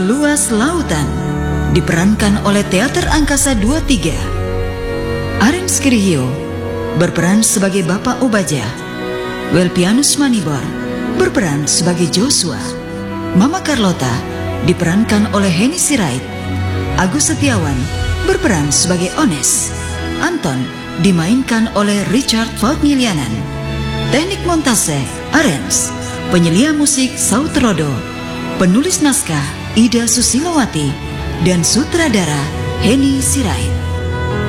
Seluas Lautan diperankan oleh Teater Angkasa 23. Arens Kirihio berperan sebagai Bapak Obaja. Welpianus Manibor berperan sebagai Joshua. Mama Carlota diperankan oleh Henny Sirait. Agus Setiawan berperan sebagai Ones. Anton dimainkan oleh Richard Fautmilianan. Teknik montase Arens. Penyelia musik Sautrodo. Penulis naskah Ida Susilowati dan sutradara Henny Sirait.